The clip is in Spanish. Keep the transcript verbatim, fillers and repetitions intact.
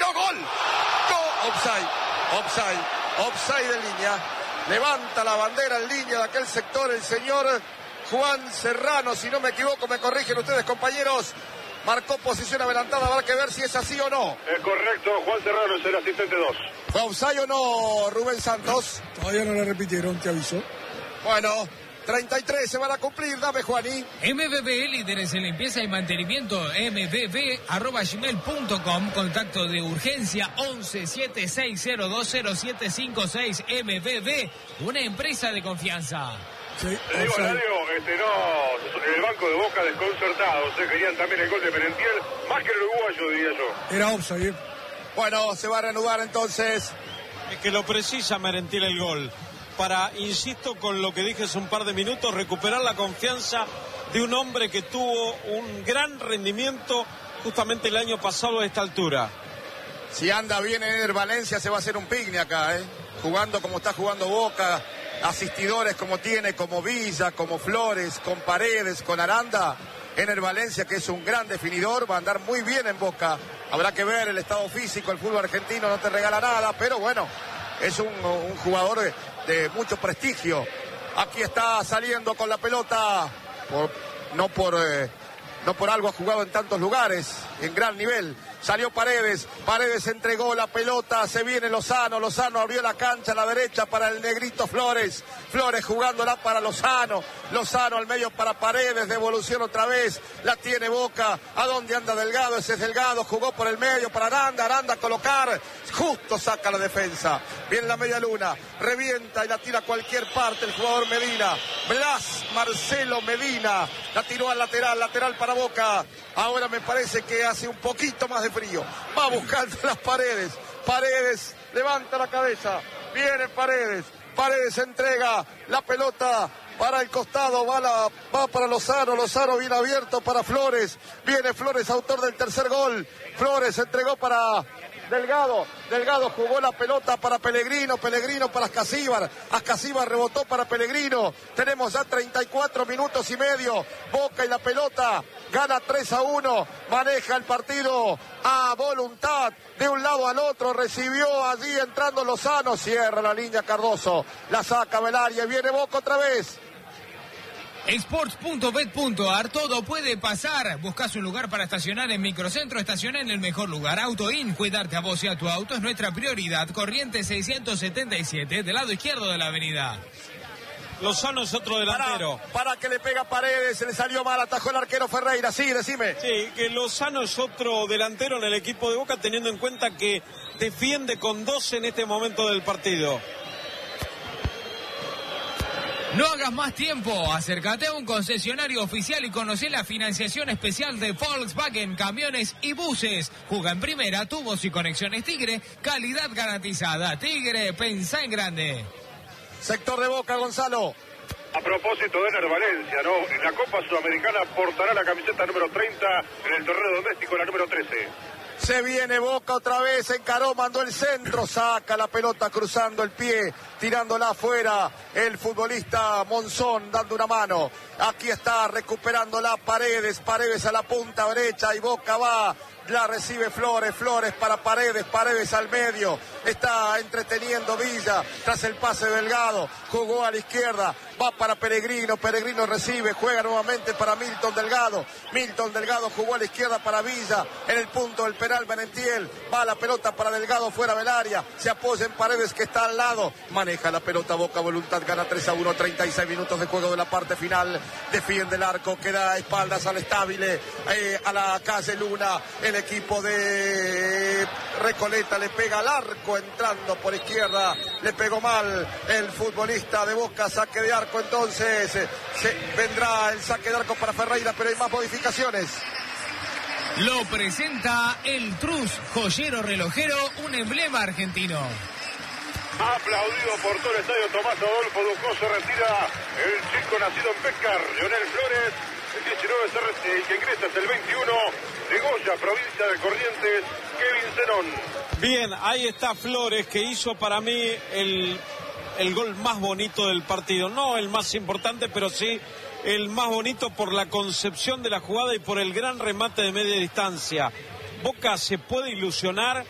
tiró, gol. Gol. Offside, offside, offside en línea. Levanta la bandera en línea de aquel sector el señor Juan Serrano, si no me equivoco, me corrigen ustedes, compañeros. Marcó posición adelantada, habrá que ver si es así o no. Es correcto, Juan Serrano es el asistente dos. ¿Fue offside o no, Rubén Santos? Todavía no le repitieron, te avisó. Bueno, treinta y tres se van a cumplir, dame, Juani. M V B, líderes en limpieza y mantenimiento, m v b arroba gmail punto com, contacto de urgencia once siete seis cero dos cero siete cinco seis. M V B, una empresa de confianza. Sí, Le digo, Eladio, este, no, en el banco de Boca desconcertados, se querían también el gol de Merentiel, más que el uruguayo, diría yo. Era offside. Bueno, se va a reanudar entonces. Es que lo precisa Merentiel el gol, para, insisto, con lo que dije hace un par de minutos, recuperar la confianza de un hombre que tuvo un gran rendimiento justamente el año pasado a esta altura. Si anda bien en el Valencia se va a hacer un picnic acá, ¿eh? Jugando como está jugando Boca, asistidores como tiene, como Villa, como Flores, con Paredes, con Aranda. En el Valencia, que es un gran definidor, va a andar muy bien en Boca. Habrá que ver el estado físico, el fútbol argentino no te regala nada, pero bueno, es un, un jugador de, de mucho prestigio. Aquí está saliendo con la pelota, por, no por... Eh, No por algo ha jugado en tantos lugares, en gran nivel. Salió Paredes, Paredes entregó la pelota, se viene Lozano, Lozano abrió la cancha a la derecha para el negrito Flores, Flores jugándola para Lozano, Lozano al medio para Paredes, devolución otra vez, la tiene Boca, ¿a dónde anda Delgado? Ese es Delgado, jugó por el medio para Aranda, Aranda a colocar, justo saca la defensa, viene la media luna, revienta y la tira a cualquier parte el jugador Medina, Blas Marcelo Medina, la tiró al lateral, lateral para Boca, ahora me parece que hace un poquito más de frío, va buscando las Paredes, Paredes levanta la cabeza, viene Paredes, Paredes entrega la pelota para el costado, va, la, va para Lozano, Lozano bien abierto para Flores, viene Flores, autor del tercer gol, Flores entregó para Delgado, Delgado jugó la pelota para Pellegrino, Pellegrino para Ascasíbar, Ascasíbar rebotó para Pellegrino, tenemos ya treinta y cuatro minutos y medio, Boca y la pelota, gana tres a uno, maneja el partido a voluntad, de un lado al otro, recibió allí entrando Lozano, cierra la línea Cardoso, la saca Belaria, viene Boca otra vez. Sports punto bet punto ar, todo puede pasar. Buscas un lugar para estacionar en Microcentro, estaciona en el mejor lugar. AutoIn, cuidarte a vos y a tu auto es nuestra prioridad. Corriente seiscientos setenta y siete, del lado izquierdo de la avenida. Lozano es otro delantero. Para, para que le pega Paredes, se le salió mal, atajó el arquero Ferreira, sí, decime. Sí, que Lozano es otro delantero en el equipo de Boca, teniendo en cuenta que defiende con doce en este momento del partido. No hagas más tiempo, acércate a un concesionario oficial y conoce la financiación especial de Volkswagen, camiones y buses. Juga en primera, tubos y conexiones Tigre, calidad garantizada. Tigre, pensá en grande. Sector de Boca, Gonzalo. A propósito de Ener Valencia, ¿no? En la Copa Sudamericana portará la camiseta número treinta, en el torneo doméstico la número trece. Se viene Boca otra vez, encaró, mandó el centro, saca la pelota cruzando el pie, tirándola afuera, el futbolista Monzón dando una mano. Aquí está recuperándola Paredes, Paredes a la punta derecha y Boca va, la recibe Flores, Flores para Paredes, Paredes al medio, está entreteniendo Villa, tras el pase Delgado, jugó a la izquierda, va para Pellegrino, Pellegrino recibe, juega nuevamente para Milton Delgado, Milton Delgado jugó a la izquierda para Villa, en el punto del penal Merentiel, va la pelota para Delgado fuera del área, se apoya en Paredes que está al lado, maneja la pelota Boca Voluntad, gana tres a uno, treinta y seis minutos de juego de la parte final, defiende el arco, queda a espaldas al estable, eh, a la calle Luna, el equipo de Recoleta le pega al arco entrando por izquierda, le pegó mal el futbolista de Boca, saque de arco entonces, se, vendrá el saque de arco para Ferreira, pero hay más modificaciones. Lo presenta el Trus, joyero relojero, un emblema argentino. Aplaudido por todo el estadio, Tomás Adolfo Ducó se retira el chico nacido en Pescar, Leonel Flores, el diecinueve se retira, el que ingresa es el veintiuno, de Goya, provincia de Corrientes, Kevin Zenón. Bien, ahí está Flores, que hizo para mí el, el gol más bonito del partido. No el más importante, pero sí el más bonito por la concepción de la jugada y por el gran remate de media distancia. Boca se puede ilusionar